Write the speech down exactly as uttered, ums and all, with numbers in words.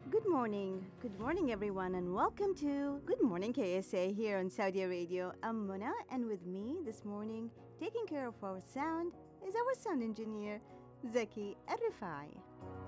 Good morning. Good morning, everyone, and welcome to Good Morning K S A here on Saudi Radio. I'm Mona, and with me this morning, taking care of our sound, is our sound engineer, Zaki Arifai.